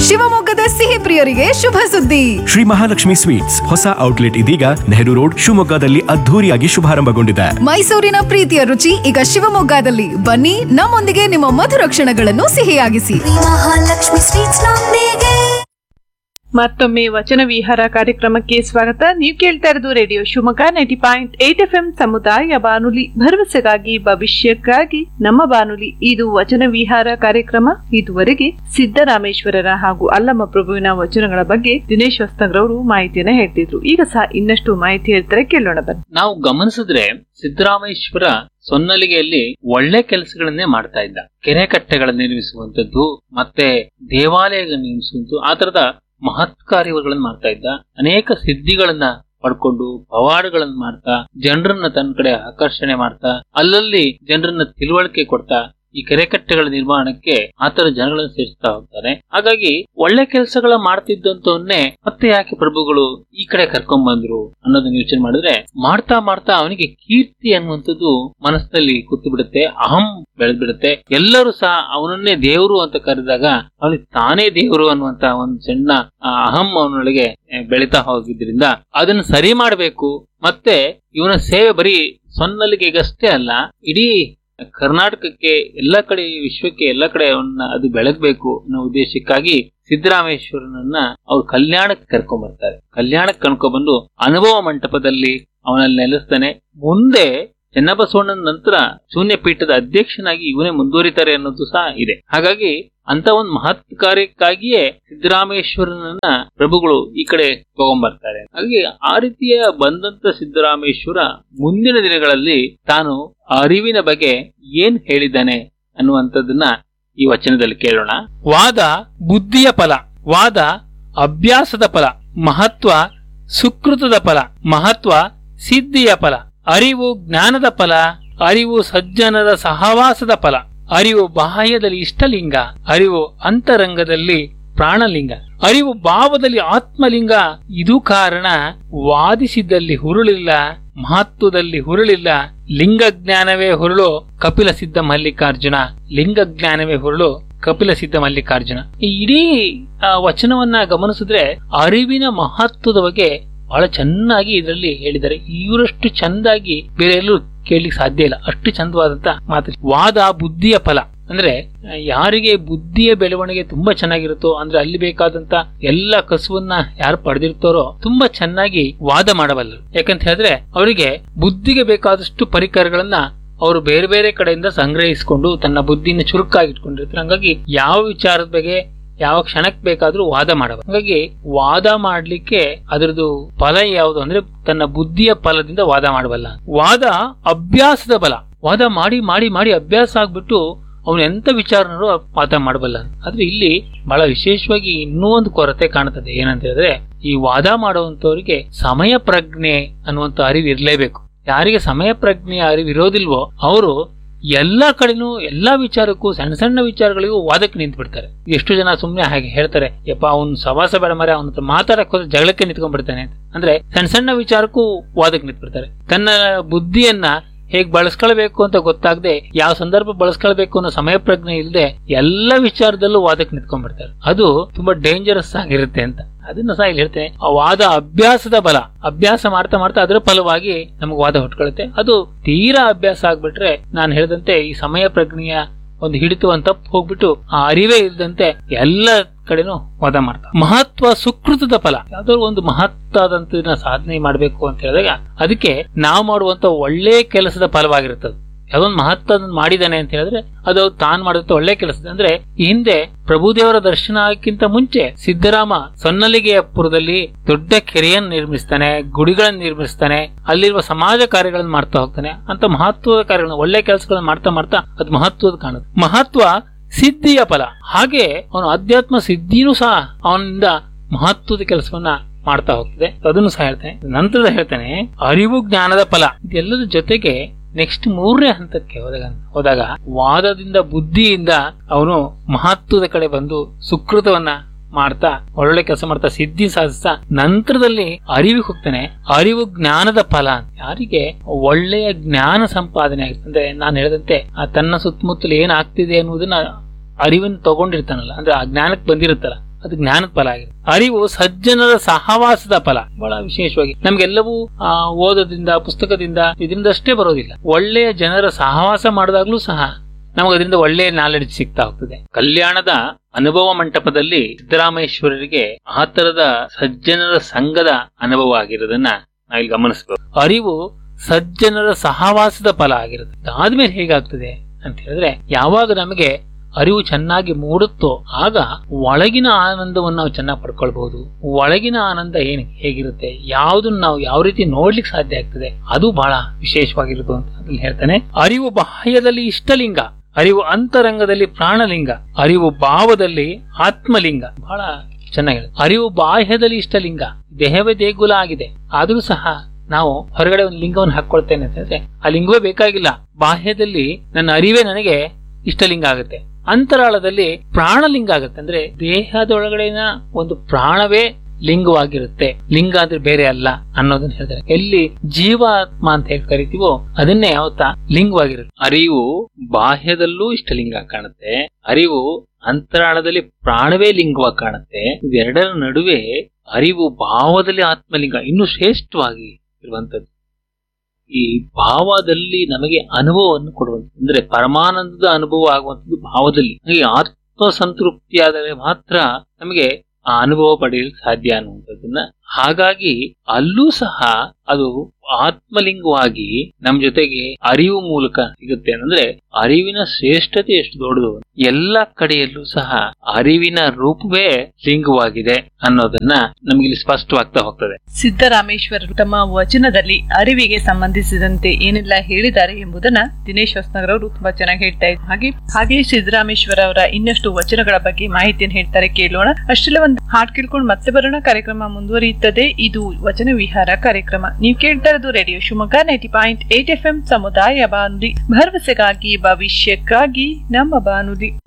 ಶಿವಮೊಗ್ಗದ ಸಿಹಿ ಪ್ರಿಯರಿಗೆ ಶುಭ ಸುದ್ದಿ. ಶ್ರೀ ಮಹಾಲಕ್ಷ್ಮಿ ಸ್ವೀಟ್ಸ್ ಹೊಸ ಔಟ್ಲೆಟ್ ಇದೀಗ ನೆಹರು ರೋಡ್ ಶಿವಮೊಗ್ಗದಲ್ಲಿ ಅದ್ಧೂರಿಯಾಗಿ ಶುಭಾರಂಭಗೊಂಡಿದೆ. ಮೈಸೂರಿನ ಪ್ರೀತಿಯ ರುಚಿ ಈಗ ಶಿವಮೊಗ್ಗದಲ್ಲಿ. ಬನ್ನಿ, ನಮ್ಮೊಂದಿಗೆ ನಿಮ್ಮ ಮಧುರ ಕ್ಷಣಗಳನ್ನು ಸಿಹಿಯಾಗಿಸಿ. ಮಹಾಲಕ್ಷ್ಮಿ ಸ್ವೀಟ್ಸ್ ನೊಂದಿಗೆ. ಮತ್ತೊಮ್ಮೆ ವಚನ ವಿಹಾರ ಕಾರ್ಯಕ್ರಮಕ್ಕೆ ಸ್ವಾಗತ. ನೀವು ಕೇಳ್ತಾ ಇರೋದು ರೇಡಿಯೋ ಶಿವಮೊಗ್ಗ 90.8 FM ಸಮುದಾಯ ಬಾನುಲಿ, ಭರವಸೆಗಾಗಿ ಭವಿಷ್ಯಕ್ಕಾಗಿ ನಮ್ಮ ಬಾನುಲಿ. ಇದು ವಚನ ವಿಹಾರ ಕಾರ್ಯಕ್ರಮ. ಇದುವರೆಗೆ ಸಿದ್ದರಾಮೇಶ್ವರರ ಹಾಗೂ ಅಲ್ಲಮ ಪ್ರಭುವಿನ ವಚನಗಳ ಬಗ್ಗೆ ದಿನೇಶ್ ಹೊಸನಗರವರು ಮಾಹಿತಿಯನ್ನ ಹೇಳ್ತಿದ್ರು. ಈಗ ಸಹ ಇನ್ನಷ್ಟು ಮಾಹಿತಿ ಹೇಳ್ತಾರೆ, ಕೇಳೋಣ ಬನ್ನಿ. ನಾವು ಗಮನಿಸಿದ್ರೆ ಸಿದ್ದರಾಮೇಶ್ವರ ಸೊನ್ನಲಿಗೆಯಲ್ಲಿ ಒಳ್ಳೆ ಕೆಲಸಗಳನ್ನೇ ಮಾಡ್ತಾ ಇದ್ದ. ಕೆರೆ ಕಟ್ಟೆಗಳನ್ನು ನಿರ್ಮಿಸುವಂತದ್ದು, ಮತ್ತೆ ದೇವಾಲಯಗಳನ್ನು ನಿರ್ಮಿಸುವಂತದ್ದು, ಆ ತರದ ಮಹತ್ ಕಾರ್ಯಗಳನ್ನು ಮಾಡ್ತಾ ಇದ್ದ. ಅನೇಕ ಸಿದ್ಧಿಗಳನ್ನ ಪಡ್ಕೊಂಡು ಪವಾಡಗಳನ್ನ ಮಾಡ್ತಾ ಜನರನ್ನ ತನ್ನ ಕಡೆ ಆಕರ್ಷಣೆ ಮಾಡ್ತಾ ಅಲ್ಲಲ್ಲಿ ಜನರನ್ನ ತಿಳುವಳಿಕೆ ಕೊಡ್ತಾ ಈ ಕೆರೆಕಟ್ಟೆಗಳ ನಿರ್ಮಾಣಕ್ಕೆ ಆತರ ಜನಗಳನ್ನು ಸೇರಿಸ್ತಾ ಹೋಗ್ತಾರೆ. ಹಾಗಾಗಿ ಒಳ್ಳೆ ಕೆಲಸಗಳ ಮಾಡ್ತಿದ್ದಂತವನ್ನೇ ಮತ್ತೆ ಯಾಕೆ ಪ್ರಭುಗಳು ಈ ಕಡೆ ಕರ್ಕೊಂಡ್ ಬಂದ್ರು ಅನ್ನೋದನ್ನ ಯೋಚನೆ ಮಾಡಿದ್ರೆ, ಮಾಡ್ತಾ ಮಾಡ್ತಾ ಅವನಿಗೆ ಕೀರ್ತಿ ಅನ್ನುವಂಥದ್ದು ಮನಸ್ಸಿನಲ್ಲಿ ಕೂತು ಬಿಡುತ್ತೆ, ಅಹಂ ಬೆಳೆದ್ಬಿಡುತ್ತೆ. ಎಲ್ಲರೂ ಸಹ ಅವನನ್ನೇ ದೇವರು ಅಂತ ಕರೆದಾಗ ಅವನಿಗೆ ತಾನೇ ದೇವರು ಅನ್ನುವಂತ ಒಂದು ಸಣ್ಣ ಅಹಂ ಅವನೊಳಗೆ ಬೆಳೀತಾ ಹೋಗಿದ್ರಿಂದ ಅದನ್ನ ಸರಿ ಮಾಡಬೇಕು. ಮತ್ತೆ ಇವನ ಸೇವೆ ಬರೀ ಸೊನ್ನಲಿಗೆಗಷ್ಟೇ ಅಲ್ಲ, ಇಡೀ ಕರ್ನಾಟಕಕ್ಕೆ ಎಲ್ಲ ಕಡೆ, ವಿಶ್ವಕ್ಕೆ ಎಲ್ಲ ಕಡೆ ಅದು ಬೆಳಗ್ಬೇಕು ಅನ್ನೋ ಉದ್ದೇಶಕ್ಕಾಗಿ ಸಿದ್ದರಾಮೇಶ್ವರನನ್ನ ಅವ್ರು ಕಲ್ಯಾಣಕ್ಕೆ ಕರ್ಕೊಂಡ್ ಬರ್ತಾರೆ. ಕಲ್ಯಾಣಕ್ಕೆ ಕರ್ಕೊಂಡ್ಬಂದು ಅನುಭವ ಮಂಟಪದಲ್ಲಿ ಅವನಲ್ಲಿ ನೆಲೆಸ್ತಾನೆ. ಮುಂದೆ ಚೆನ್ನಬಸವಣ್ಣನ ನಂತರ ಶೂನ್ಯ ಪೀಠದ ಅಧ್ಯಕ್ಷನಾಗಿ ಇವನೇ ಮುಂದುವರಿತಾರೆ ಅನ್ನೋದು ಸಹ ಇದೆ. ಹಾಗಾಗಿ ಅಂತ ಒಂದು ಮಹತ್ ಕಾರ್ಯಕ್ಕಾಗಿಯೇ ಸಿದ್ದರಾಮೇಶ್ವರನನ್ನ ಪ್ರಭುಗಳು ಈ ಕಡೆ ತಗೊಂಡ್ಬರ್ತಾರೆ. ಹಾಗೆ ಆ ರೀತಿಯ ಬಂದಂತ ಸಿದ್ದರಾಮೇಶ್ವರ ಮುಂದಿನ ದಿನಗಳಲ್ಲಿ ತಾನು ಅರಿವಿನ ಬಗ್ಗೆ ಏನ್ ಹೇಳಿದ್ದಾನೆ ಅನ್ನುವಂಥದ್ದನ್ನ ಈ ವಚನದಲ್ಲಿ ಕೇಳೋಣ. ವಾದ ಬುದ್ಧಿಯ ಫಲ, ವಾದ ಅಭ್ಯಾಸದ ಫಲ, ಮಹತ್ವ ಸುಕೃತದ ಫಲ, ಮಹತ್ವ ಸಿದ್ಧಿಯ ಫಲ, ಅರಿವು ಜ್ಞಾನದ ಫಲ, ಅರಿವು ಸಜ್ಜನರ ಸಹವಾಸದ ಫಲ, ಅರಿವು ಬಾಹ್ಯದಲ್ಲಿ ಇಷ್ಟಲಿಂಗ, ಅರಿವು ಅಂತರಂಗದಲ್ಲಿ ಪ್ರಾಣಲಿಂಗ, ಅರಿವು ಭಾವದಲ್ಲಿ ಆತ್ಮಲಿಂಗ. ಇದು ಕಾರಣ ವಾದಿಸಿದ್ದಲ್ಲಿ ಹುರುಳಿಲ್ಲ, ಮಹತ್ವದಲ್ಲಿ ಹುರುಳಿಲ್ಲ, ಲಿಂಗ ಜ್ಞಾನವೇ ಹುರುಳು ಕಪಿಲ ಸಿದ್ಧ ಮಲ್ಲಿಕಾರ್ಜುನ, ಲಿಂಗ ಜ್ಞಾನವೇ ಹುರುಳು ಕಪಿಲ ಸಿದ್ಧ ಮಲ್ಲಿಕಾರ್ಜುನ. ಈ ಇಡೀ ವಚನವನ್ನ ಗಮನಿಸಿದ್ರೆ ಅರಿವಿನ ಮಹತ್ವದ ಬಗ್ಗೆ ಬಹಳ ಚೆನ್ನಾಗಿ ಇದರಲ್ಲಿ ಹೇಳಿದ್ದಾರೆ. ಇವರಷ್ಟು ಚಂದಾಗಿ ಬೇರೆ ಎಲ್ಲೂ ಕೇಳಲಿಕ್ಕೆ ಸಾಧ್ಯ ಇಲ್ಲ, ಅಷ್ಟು ಚಂದವಾದಂತ ಮಾತು. ವಾದ ಬುದ್ಧಿಯ ಫಲ ಅಂದ್ರೆ ಯಾರಿಗೆ ಬುದ್ಧಿಯ ಬೆಳವಣಿಗೆ ತುಂಬಾ ಚೆನ್ನಾಗಿರುತ್ತೋ, ಅಂದ್ರೆ ಅಲ್ಲಿ ಬೇಕಾದಂತ ಎಲ್ಲ ಕಸುವನ್ನ ಯಾರು ಪಡೆದಿರ್ತಾರೋ ತುಂಬಾ ಚೆನ್ನಾಗಿ ವಾದ ಮಾಡಬಲ್ಲರು. ಯಾಕಂತ ಹೇಳಿದ್ರೆ ಅವರಿಗೆ ಬುದ್ಧಿಗೆ ಬೇಕಾದಷ್ಟು ಪರಿಕರಗಳನ್ನ ಅವರು ಬೇರೆ ಬೇರೆ ಕಡೆಯಿಂದ ಸಂಗ್ರಹಿಸಿಕೊಂಡು ತನ್ನ ಬುದ್ಧಿನ ಚುರುಕಾಗಿಟ್ಕೊಂಡಿರ್ತಾರೆ. ಹಂಗಾಗಿ ಯಾವ ವಿಚಾರದ ಬಗ್ಗೆ ಯಾವ ಕ್ಷಣಕ್ಕೆ ಬೇಕಾದ್ರೂ ವಾದ ಮಾಡಬಹುದು. ಹಾಗಾಗಿ ವಾದ ಮಾಡ್ಲಿಕ್ಕೆ ಅದರದ್ದು ಫಲ ಯಾವುದು ಅಂದ್ರೆ ತನ್ನ ಬುದ್ಧಿಯ ಫಲದಿಂದ ವಾದ ಮಾಡಬಲ್ಲ. ವಾದ ಅಭ್ಯಾಸದ ಬಲ, ವಾದ ಮಾಡಿ ಮಾಡಿ ಮಾಡಿ ಅಭ್ಯಾಸ ಆಗ್ಬಿಟ್ಟು ಅವನು ಎಂತ ವಿಚಾರನೂ ವಾದ ಮಾಡಬಲ್ಲ. ಆದ್ರೆ ಇಲ್ಲಿ ಬಹಳ ವಿಶೇಷವಾಗಿ ಇನ್ನೂ ಒಂದು ಕೊರತೆ ಕಾಣುತ್ತದೆ. ಏನಂತ ಹೇಳಿದ್ರೆ ಈ ವಾದ ಮಾಡುವಂತವರಿಗೆ ಸಮಯ ಪ್ರಜ್ಞೆ ಅನ್ನುವಂತ ಅರಿವು ಇರಲೇಬೇಕು. ಯಾರಿಗೆ ಸಮಯ ಪ್ರಜ್ಞೆಯ ಅರಿವು ಇರೋದಿಲ್ವೋ ಅವರು ಎಲ್ಲಾ ಕಡೆನೂ ಎಲ್ಲಾ ವಿಚಾರಕ್ಕೂ ಸಣ್ಣ ಸಣ್ಣ ವಿಚಾರಗಳಿಗೂ ವಾದಕ್ಕೆ ನಿಂತು ಬಿಡ್ತಾರೆ. ಎಷ್ಟು ಜನ ಸುಮ್ನೆ ಹಾಗೆ ಹೇಳ್ತಾರೆ, ಯಪ್ಪ ಅವ್ನು ಸವಾಸ ಬೇಡ ಮರೆ, ಅವನ ಹತ್ರ ಮಾತಾಡಕ್ ಹೋದ್ರೆ ಜಗಳಕ್ಕೆ ನಿಂತ್ಕೊಂಡ್ಬಿಡ್ತಾನೆ ಅಂತ. ಅಂದ್ರೆ ಸಣ್ಣ ಸಣ್ಣ ವಿಚಾರಕ್ಕೂ ವಾದಕ್ಕೆ ನಿಂತು ಬಿಡ್ತಾರೆ. ತನ್ನ ಬುದ್ಧಿಯನ್ನ ಹೇಗ್ ಬಳಸ್ಕೊಳ್ಬೇಕು ಅಂತ ಗೊತ್ತಾಗದೆ, ಯಾವ ಸಂದರ್ಭ ಬಳಸ್ಕೊಳ್ಬೇಕು ಅನ್ನೋ ಸಮಯ ಪ್ರಜ್ಞೆ ಇಲ್ಲದೆ ಎಲ್ಲ ವಿಚಾರದಲ್ಲೂ ವಾದಕ್ಕೆ ನಿಂತ್ಕೊಂಡ್ಬಿಡ್ತಾರೆ. ಅದು ತುಂಬಾ ಡೇಂಜರಸ್ ಆಗಿರುತ್ತೆ ಅಂತ ಅದನ್ನ ಸಹ ಇಲ್ಲಿ ಹೇಳ್ತೇನೆ. ಆ ವಾದ ಅಭ್ಯಾಸದ ಬಲ, ಅಭ್ಯಾಸ ಮಾಡ್ತಾ ಮಾಡ್ತಾ ಅದರ ಫಲವಾಗಿ ನಮಗ್ ವಾದ ಹುಟ್ಕೊಳುತ್ತೆ. ಅದು ತೀರಾ ಅಭ್ಯಾಸ ಆಗ್ಬಿಟ್ರೆ ನಾನು ಹೇಳಿದಂತೆ ಈ ಸಮಯ ಪ್ರಜ್ಞೆಯ ಒಂದು ಹಿಡಿತು ಅಂತ ಹೋಗ್ಬಿಟ್ಟು ಆ ಅರಿವೇ ಇಲ್ಲದಂತೆ ಎಲ್ಲ ಕಡೆನೂ ವಾದ ಮಾಡ್ತಾರೆ. ಮಹತ್ವ ಸುಕೃತದ ಫಲ, ಯಾವ್ದಾದ್ರು ಒಂದು ಮಹತ್ತಾದಂತ ಸಾಧನೆ ಮಾಡ್ಬೇಕು ಅಂತ ಹೇಳಿದಾಗ ಅದಕ್ಕೆ ನಾವು ಮಾಡುವಂತ ಒಳ್ಳೆ ಕೆಲಸದ ಫಲವಾಗಿರುತ್ತದೆ. ಯಾವ್ದೊಂದು ಮಹತ್ವ ಮಾಡಿದಾನೆ ಅಂತ ಹೇಳಿದ್ರೆ ಅದು ತಾನು ಮಾಡುವಂತ ಒಳ್ಳೆ ಕೆಲಸ. ಅಂದ್ರೆ ಈ ಹಿಂದೆ ಪ್ರಭುದೇವರ ದರ್ಶನಕ್ಕಿಂತ ಮುಂಚೆ ಸಿದ್ದರಾಮ ಸೊನ್ನಲಿಗೆಯಪುರದಲ್ಲಿ ದೊಡ್ಡ ಕೆರೆಯನ್ನು ನಿರ್ಮಿಸ್ತಾನೆ, ಗುಡಿಗಳನ್ನು ನಿರ್ಮಿಸ್ತಾನೆ, ಅಲ್ಲಿರುವ ಸಮಾಜ ಕಾರ್ಯಗಳನ್ನು ಮಾಡ್ತಾ ಹೋಗ್ತಾನೆ. ಅಂತ ಮಹತ್ವದ ಕಾರ್ಯಗಳನ್ನು ಒಳ್ಳೆ ಕೆಲಸಗಳನ್ನ ಮಾಡ್ತಾ ಮಾಡ್ತಾ ಅದು ಮಹತ್ವದ ಕಾಣುತ್ತೆ. ಮಹತ್ವ ಸಿದ್ಧಿಯ ಫಲ, ಹಾಗೆ ಅವನು ಅಧ್ಯಾತ್ಮ ಸಿದ್ಧಿನೂ ಸಹ ಅವನಿಂದ ಮಹತ್ವದ ಕೆಲಸವನ್ನ ಮಾಡ್ತಾ ಹೋಗ್ತದೆ. ಅದನ್ನು ಸಹ ಹೇಳ್ತೇನೆ. ನಂತರದ ಹೇಳ್ತೇನೆ ಅರಿವು ಜ್ಞಾನದ ಫಲ. ಇದೆಲ್ಲದ ಜೊತೆಗೆ ನೆಕ್ಸ್ಟ್ ಮೂರನೇ ಹಂತಕ್ಕೆ ಹೋದಾಗ ವಾದದಿಂದ ಬುದ್ಧಿಯಿಂದ ಅವನು ಮಹತ್ವದ ಕಡೆ ಬಂದು ಸುಕೃತವನ್ನ ಮಾಡ್ತಾ ಒಳ್ಳೆ ಕೆಲಸ ಮಾಡ್ತಾ ಸಿದ್ಧಿ ಸಾಧಿಸ್ತಾ ನಂತರದಲ್ಲಿ ಅರಿವಿಗೆ ಹೋಗ್ತಾನೆ. ಅರಿವು ಜ್ಞಾನದ ಫಲ. ಯಾರಿಗೆ ಒಳ್ಳೆಯ ಜ್ಞಾನ ಸಂಪಾದನೆ ಆಗುತ್ತೆ ಅಂದ್ರೆ ನಾನು ಹೇಳಿದಂತೆ ತನ್ನ ಸುತ್ತಮುತ್ತಲು ಏನಾಗ್ತಿದೆ ಅನ್ನೋದನ್ನ ಅರಿವನ್ನು ತಗೊಂಡಿರ್ತಾನಲ್ಲ, ಅಂದ್ರೆ ಆ ಜ್ಞಾನಕ್ಕೆ ಬಂದಿರುತ್ತಲ್ಲ, ಅದು ಜ್ಞಾನದ ಫಲ ಆಗಿರುತ್ತೆ. ಅರಿವು ಸಜ್ಜನರ ಸಹವಾಸದ ಫಲ. ಬಹಳ ವಿಶೇಷವಾಗಿ ನಮ್ಗೆಲ್ಲವೂ ಓದೋದ್ರಿಂದ, ಪುಸ್ತಕದಿಂದ, ಇದರಿಂದಷ್ಟೇ ಬರೋದಿಲ್ಲ. ಒಳ್ಳೆಯ ಜನರ ಸಹವಾಸ ಮಾಡಿದಾಗ್ಲೂ ಸಹ ನಮಗೆ ಅದರಿಂದ ಒಳ್ಳೆಯ ನಾಲೆಡ್ಜ್ ಸಿಗ್ತಾ ಹೋಗ್ತದೆ. ಕಲ್ಯಾಣದ ಅನುಭವ ಮಂಟಪದಲ್ಲಿ ಸಿದ್ದರಾಮೇಶ್ವರರಿಗೆ ಆ ತರದ ಸಜ್ಜನರ ಸಂಘದ ಅನುಭವ ಆಗಿರೋದನ್ನ ನಾವಿಲ್ಲಿ ಗಮನಿಸಬಹುದು. ಅರಿವು ಸಜ್ಜನರ ಸಹವಾಸದ ಫಲ ಆಗಿರುತ್ತೆ. ಆದ್ಮೇಲೆ ಹೇಗಾಗ್ತದೆ ಅಂತ ಹೇಳಿದ್ರೆ, ಯಾವಾಗ ನಮಗೆ ಅರಿವು ಚೆನ್ನಾಗಿ ಮೂಡುತ್ತೋ ಆಗ ಒಳಗಿನ ಆನಂದವನ್ನು ನಾವು ಚೆನ್ನಾಗಿ ಪಡ್ಕೊಳ್ಬಹುದು. ಒಳಗಿನ ಆನಂದ ಹೇಗಿರುತ್ತೆ, ಯಾವುದನ್ನ ನಾವು ಯಾವ ರೀತಿ ನೋಡ್ಲಿಕ್ಕೆ ಸಾಧ್ಯ ಆಗ್ತದೆ, ಅದು ಬಹಳ ವಿಶೇಷವಾಗಿರುವುದು ಅಂತ ಅದ್ರಲ್ಲಿ ಹೇಳ್ತಾನೆ. ಅರಿವು ಬಾಹ್ಯದಲ್ಲಿ ಇಷ್ಟಲಿಂಗ, ಅರಿವು ಅಂತರಂಗದಲ್ಲಿ ಪ್ರಾಣಲಿಂಗ, ಅರಿವು ಭಾವದಲ್ಲಿ ಆತ್ಮಲಿಂಗ. ಬಹಳ ಚೆನ್ನಾಗಿ ಅರಿವು ಬಾಹ್ಯದಲ್ಲಿ ಇಷ್ಟಲಿಂಗ, ದೇಹವೇ ದೇಗುಲ ಆಗಿದೆ. ಆದ್ರೂ ಸಹ ನಾವು ಹೊರಗಡೆ ಒಂದು ಲಿಂಗವನ್ನು ಹಾಕೊಳ್ತೇನೆ ಅಂತ ಹೇಳಿದ್ರೆ ಆ ಲಿಂಗವೇ ಬೇಕಾಗಿಲ್ಲ. ಬಾಹ್ಯದಲ್ಲಿ ನನ್ನ ಅರಿವೇ ನನಗೆ ಇಷ್ಟಲಿಂಗ ಆಗುತ್ತೆ, ಅಂತರಾಳದಲ್ಲಿ ಪ್ರಾಣಲಿಂಗ ಆಗುತ್ತೆ. ಅಂದ್ರೆ ದೇಹದೊಳಗಡೆನ ಒಂದು ಪ್ರಾಣವೇ ಲಿಂಗವಾಗಿರುತ್ತೆ. ಲಿಂಗ ಅಂದ್ರೆ ಬೇರೆ ಅಲ್ಲ ಅನ್ನೋದನ್ನ ಹೇಳ್ತಾರೆ. ಎಲ್ಲಿ ಜೀವಾತ್ಮ ಅಂತ ಹೇಳಿ ಕರಿತೀವೋ ಅದನ್ನೇ ಯಾವತ್ತ ಲಿಂಗವಾಗಿರುತ್ತೆ. ಅರಿವು ಬಾಹ್ಯದಲ್ಲೂ ಇಷ್ಟಲಿಂಗ ಕಾಣುತ್ತೆ, ಅರಿವು ಅಂತರಾಳದಲ್ಲಿ ಪ್ರಾಣವೇ ಲಿಂಗವಾಗಿ ಕಾಣುತ್ತೆ. ಇವೆರಡರ ನಡುವೆ ಅರಿವು ಭಾವದಲ್ಲಿ ಆತ್ಮಲಿಂಗ ಇನ್ನೂ ಶ್ರೇಷ್ಠವಾಗಿ ಇರುವಂತದ್ದು. ಈ ಭಾವದಲ್ಲಿ ನಮಗೆ ಅನುಭವವನ್ನು ಕೊಡುವಂಥದ್ದು, ಅಂದ್ರೆ ಪರಮಾನಂದದ ಅನುಭವ ಆಗುವಂಥದ್ದು ಭಾವದಲ್ಲಿ. ಆತ್ಮ ಸಂತೃಪ್ತಿಯಾದರೆ ಮಾತ್ರ ನಮಗೆ ಆ ಅನುಭವ ಪಡೆಯಲು ಸಾಧ್ಯ ಅನ್ನುವಂಥದ್ದನ್ನ. ಹಾಗಾಗಿ ಅಲ್ಲೂ ಸಹ ಅದು ಆತ್ಮಲಿಂಗವಾಗಿ ನಮ್ ಜೊತೆಗೆ ಅರಿವು ಮೂಲಕ ಸಿಗುತ್ತೆ. ಅಂದ್ರೆ ಅರಿವಿನ ಶ್ರೇಷ್ಠತೆ ಎಷ್ಟು ದೊಡ್ಡದು. ಎಲ್ಲ ಕಡೆಯಲ್ಲೂ ಸಹ ಅರಿವಿನ ರೂಪವೇ ಲಿಂಗವಾಗಿದೆ ಅನ್ನೋದನ್ನ ನಮ್ಗೆ ಇಲ್ಲಿ ಸ್ಪಷ್ಟವಾಗ್ತಾ ಹೋಗ್ತದೆ. ಸಿದ್ದರಾಮೇಶ್ವರರು ತಮ್ಮ ವಚನದಲ್ಲಿ ಅರಿವಿಗೆ ಸಂಬಂಧಿಸಿದಂತೆ ಏನೆಲ್ಲ ಹೇಳಿದ್ದಾರೆ ಎಂಬುದನ್ನ ದಿನೇಶ್ ಹೊಸನಗರ್ ಅವರು ತುಂಬಾ ಚೆನ್ನಾಗಿ ಹೇಳ್ತಾ ಇದ್ದಾರೆ. ಹಾಗೆ ಸಿದ್ದರಾಮೇಶ್ವರ ಅವರ ಇನ್ನಷ್ಟು ವಚನಗಳ ಬಗ್ಗೆ ಮಾಹಿತಿಯನ್ನು ಹೇಳ್ತಾರೆ, ಕೇಳೋಣ. ಅಷ್ಟೆಲ್ಲ ಒಂದು ಹಾಡ್ ಕೇಳ್ಕೊಂಡು ಮತ್ತೆ ಬರೋಣ. ಕಾರ್ಯಕ್ರಮ ಮುಂದುವರಿಯುತ್ತದೆ. ಇದು ವಚನ ವಿಹಾರ ಕಾರ್ಯಕ್ರಮ. ನೀವು ಕೇಳ್ತಾ ಇರೋದು ರೇಡಿಯೋ ಶಿವಮೊಗ್ಗ 90.8 FM ಸಮುದಾಯ ಬಾನುಲಿ, ಭರವಸೆಗಾಗಿ ಭವಿಷ್ಯಕ್ಕಾಗಿ ನಮ್ಮ ಬಾನುಲಿ.